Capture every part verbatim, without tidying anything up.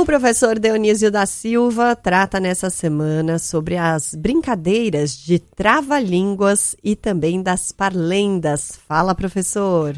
O professor Dionísio da Silva trata nessa semana sobre as brincadeiras de trava-línguas e também das parlendas. Fala, professor.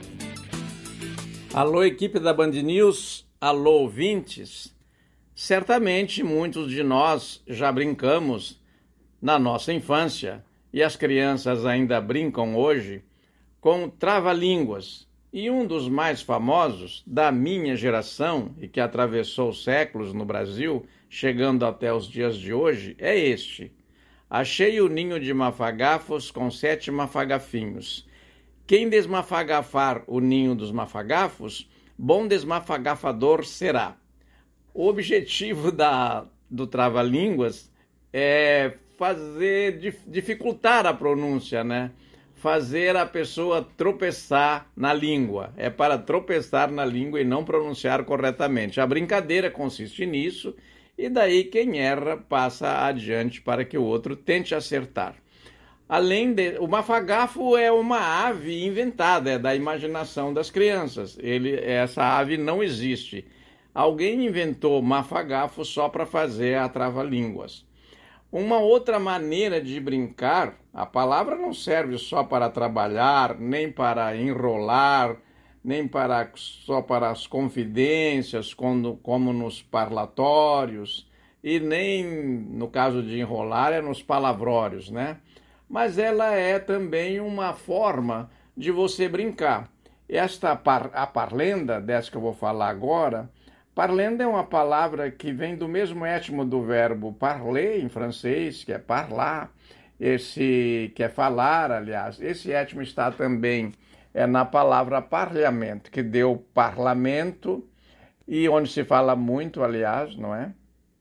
Alô, equipe da Band News, alô, ouvintes. Certamente muitos de nós já brincamos na nossa infância, e as crianças ainda brincam hoje, com trava-línguas. E um dos mais famosos da minha geração, e que atravessou séculos no Brasil, chegando até os dias de hoje, é este. Achei o ninho de mafagafos com sete mafagafinhos. Quem desmafagafar o ninho dos mafagafos, bom desmafagafador será. O objetivo da, do trava-línguas é fazer, dificultar a pronúncia, né? Fazer a pessoa tropeçar na língua. É para tropeçar na língua e não pronunciar corretamente. A brincadeira consiste nisso, e daí quem erra passa adiante para que o outro tente acertar. Além de, o mafagafo é uma ave inventada, é da imaginação das crianças. Ele, essa ave não existe. Alguém inventou mafagafo só para fazer a trava-línguas. Uma outra maneira de brincar, a palavra não serve só para trabalhar, nem para enrolar, nem para, só para as confidências, como, como nos parlatórios, e nem, no caso de enrolar, é nos palavrórios, né? Mas ela é também uma forma de você brincar. Esta par, a parlenda, dessa que eu vou falar agora, parlenda é uma palavra que vem do mesmo etmo do verbo parler, em francês, que é parlar, esse, que é falar, aliás. Esse etmo está também é, na palavra parlamento, que deu parlamento, e onde se fala muito, aliás, não é?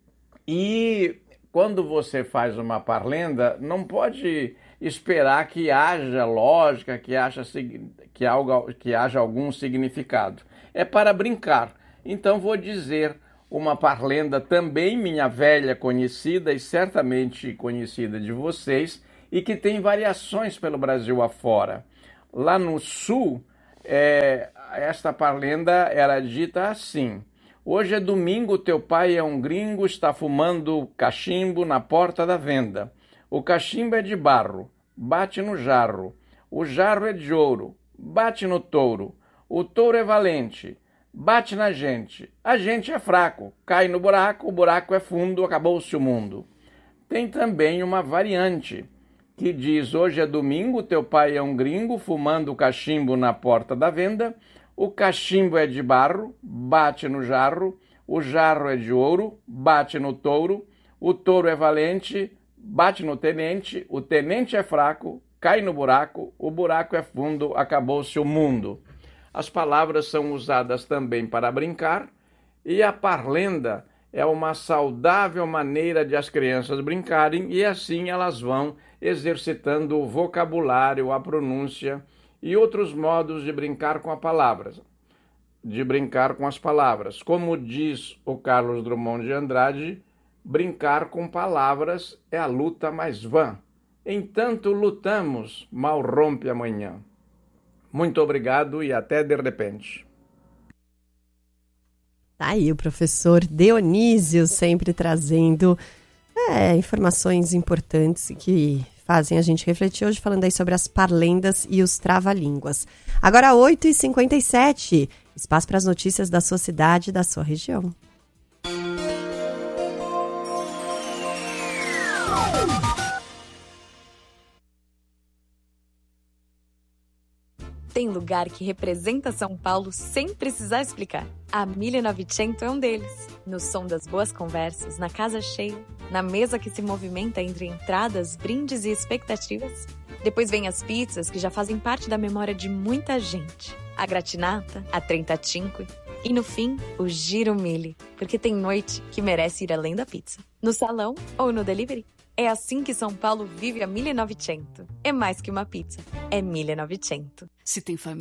E quando você faz uma parlenda, não pode esperar que haja lógica, que haja, que, algo, que haja algum significado. É para brincar. Então vou dizer uma parlenda também minha velha conhecida e certamente conhecida de vocês, e que tem variações pelo Brasil afora. Lá no sul, é, esta parlenda era dita assim: hoje é domingo, teu pai é um gringo, está fumando cachimbo na porta da venda. O cachimbo é de barro, bate no jarro. O jarro é de ouro, bate no touro. O touro é valente, bate na gente. A gente é fraco, cai no buraco, o buraco é fundo, acabou-se o mundo. Tem também uma variante que diz: hoje é domingo, teu pai é um gringo, fumando cachimbo na porta da venda. O cachimbo é de barro, bate no jarro. O jarro é de ouro, bate no touro. O touro é valente, bate no tenente. O tenente é fraco, cai no buraco. O buraco é fundo, acabou-se o mundo. As palavras são usadas também para brincar, e a parlenda é uma saudável maneira de as crianças brincarem, e assim elas vão exercitando o vocabulário, a pronúncia e outros modos de brincar com a palavra, de brincar com as palavras. Como diz o Carlos Drummond de Andrade, brincar com palavras é a luta mais vã. Entanto lutamos, mal rompe amanhã. Muito obrigado e até de repente. Tá aí o professor Dionísio sempre trazendo é, informações importantes que fazem a gente refletir, hoje falando aí sobre as parlendas e os trava-línguas. Agora oito e cinquenta e sete, espaço para as notícias da sua cidade e da sua região. Tem lugar que representa São Paulo sem precisar explicar. A mille e novecento é um deles. No som das boas conversas, na casa cheia, na mesa que se movimenta entre entradas, brindes e expectativas. Depois vem as pizzas que já fazem parte da memória de muita gente. A gratinata, a trentacinque e, no fim, o giro mille, porque tem noite que merece ir além da pizza. No salão ou no delivery. É assim que São Paulo vive a mille e novecento. É mais que uma pizza, é mille e novecento. Se tem família.